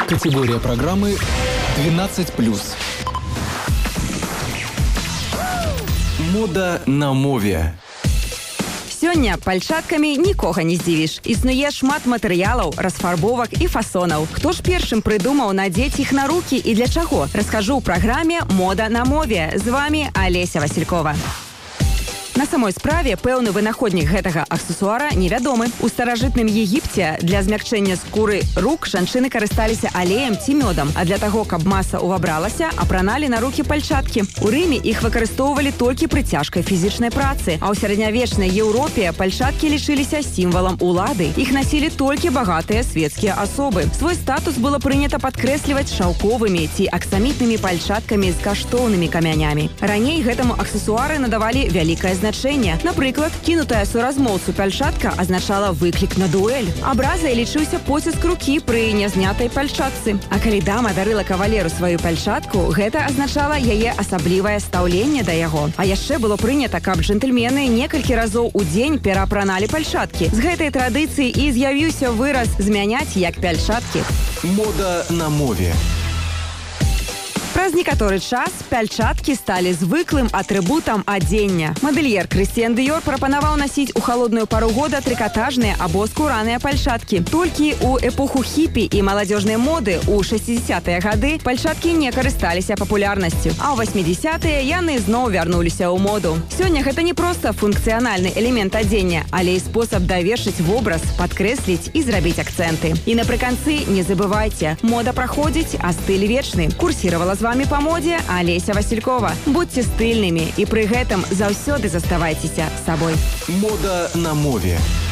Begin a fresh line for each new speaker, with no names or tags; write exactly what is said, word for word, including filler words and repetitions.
Категория программы двенадцать плюс. Мода на мове.
Сёння пальчаткамі нікога не здзівіш. Існуе шмат матэрыялаў, расфарбовак і фасонаў. Хто ж першым прыдумаў надзець іх на рукі і для чаго? Раскажу ў праграме «Мода на мове». З вами Алеся Василькова. На самой справе пэўны вынаходнік гэтага аксесуара невядомы. У старажытным Егіпце для змякчэння скуры рук жанчыны карысталіся алеем ці мёдам, а для таго, каб маса ўвабралася, апраналі на рукі пальчаткі. У Рыме іх выкарыстоўвалі толькі пры цяжкай фізічнай працы, а ў сярэднявечнай Еўропе пальчаткі лічыліся сімвалам улады. Іх насілі толькі багатыя светскія асобы. Свой статус было прынята падкрэсліваць шаўковымі ці аксамітнымі пальчаткамі з каштоўнымі камянямі. Раней гэтаму аксесуары надавалі вялікае значэнне. Напрыклад, кінутая суразмоўцу пальчатка азначала выклік на дуэль. Абразай лічыўся поціск рукі пры нязнятай пальчатцы. А калі дама дарыла кавалеру сваю пальчатку, гэта азначала яе асаблівае стаўленне да яго. А яшчэ было прынята, каб джентльмены некалькі разоў у дзень пераапраналі пальчаткі. З гэтай традыцыі і з'явіўся выраз «змяняць як пальчаткі».
Мода на мове.
Праз некаторы час пяльчаткі сталі звыклым атрыбутам адзення. Мадэльер Крысціян Дыёр прапанаваў насіць у халодную пару года трыкатажныя або скураныя пальчаткі. Толькі ў эпоху хіпі і маладзёжнай моды ў шэсцідзесятыя гады пальчаткі не карысталіся папулярнасцю, а ў васьмідзесятыя яны зноў вярнуліся ў моду. Сёння гэта не проста функцыянальны элемент адзення, але і спосаб давершыць вобраз, падкрэсліць і зрабіць акцэнты. І напрыканцы не забывайце, мода праходзіць, а стыль вечны. Курсіравала з вами па модзе Алеся Василькова. Будьце стыльнымі і пры гэтым заўсёды заставайцеся сабой.
Мода на мове.